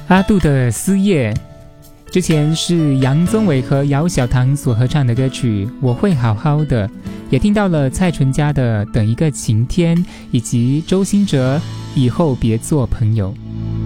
阿杜的思夜，之前是杨宗纬和姚小棠所合唱的歌曲《我会好好的》，也听到了蔡淳佳的《等一个晴天》，以及周兴哲《以后别做朋友》。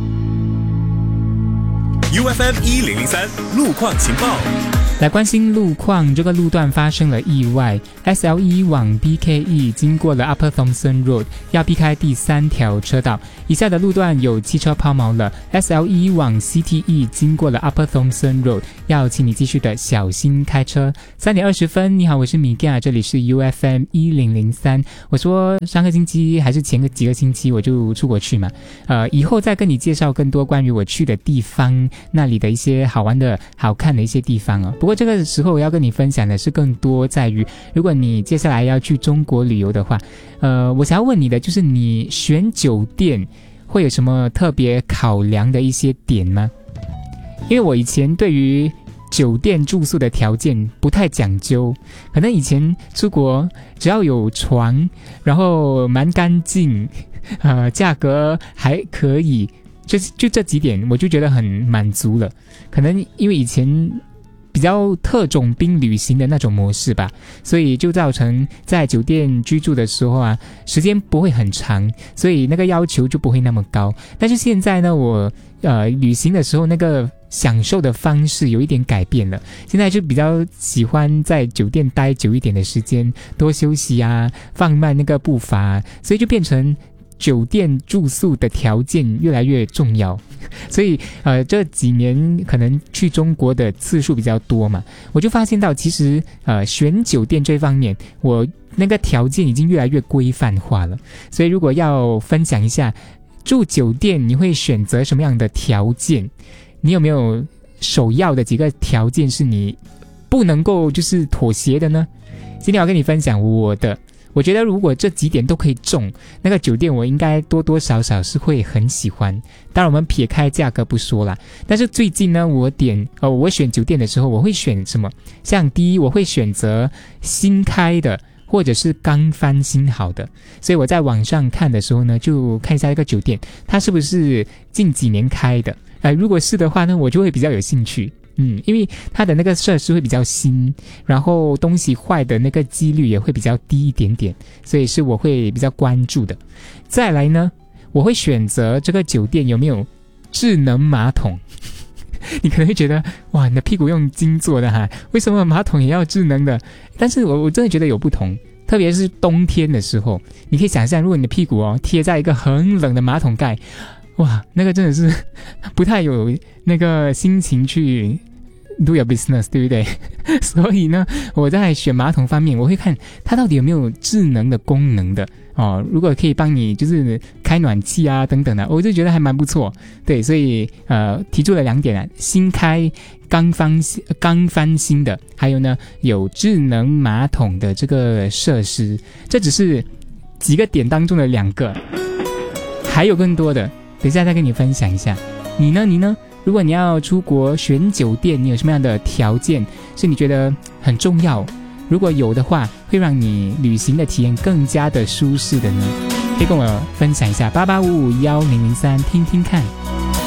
UFM 1003路况情报， 来关心路况，这个路段发生了意外 ，SL1 往 BKE 经过了 Upper Thomson Road， 要避开第3条车道。以下的路段有汽车抛锚了 ，SL1 往 CTE 经过了 Upper Thomson Road， 要请你继续的小心开车。3点20分，你好，我是米嘎，这里是 UFM 1003。我说上个星期还是前几个星期我就出国去嘛，以后再跟你介绍更多关于我去的地方，那里的一些好玩的、好看的一些地方哦。不过这个时候我要跟你分享的是更多在于，如果你接下来要去中国旅游的话，我想要问你的就是你选酒店会有什么特别考量的一些点吗？因为我以前对于酒店住宿的条件不太讲究，可能以前出国只要有床，然后蛮干净，价格还可以，就这几点我就觉得很满足了。可能因为以前比较特种兵旅行的那种模式吧，所以就造成在酒店居住的时候啊，时间不会很长，所以那个要求就不会那么高。但是现在呢，我旅行的时候那个享受的方式有一点改变了，现在就比较喜欢在酒店待久一点的时间，多休息啊，放慢那个步伐，所以就变成酒店住宿的条件越来越重要。所以这几年可能去中国的次数比较多嘛，我就发现到其实选酒店这方面我那个条件已经越来越规范化了。所以如果要分享一下住酒店你会选择什么样的条件，你有没有首要的几个条件是你不能够就是妥协的呢？今天我要跟你分享我觉得如果这几点都可以中，那个酒店我应该多多少少是会很喜欢。当然我们撇开价格不说啦，但是最近呢我选酒店的时候我会选什么？像第一我会选择新开的或者是刚翻新好的。所以我在网上看的时候呢，就看一下这个酒店它是不是近几年开的，如果是的话呢，我就会比较有兴趣。因为它的那个设施会比较新，然后东西坏的那个几率也会比较低一点点，所以是我会比较关注的。再来呢，我会选择这个酒店有没有智能马桶。你可能会觉得哇，你的屁股用金做的哈，为什么马桶也要智能的？但是我真的觉得有不同，特别是冬天的时候，你可以想象，如果你的屁股贴在一个很冷的马桶盖，哇，那个真的是不太有那个心情去do your business， 对不对？所以呢，我在选马桶方面，我会看它到底有没有智能的功能的如果可以帮你就是开暖气啊等等的，我就觉得还蛮不错。对，所以提出了2点啊，新开刚翻新的，还有呢有智能马桶的这个设施，这只是几个点当中的2个，还有更多的，等一下再跟你分享一下。你呢？如果你要出国选酒店，你有什么样的条件是你觉得很重要？如果有的话，会让你旅行的体验更加的舒适的呢？可以跟我分享一下，88551003听听看。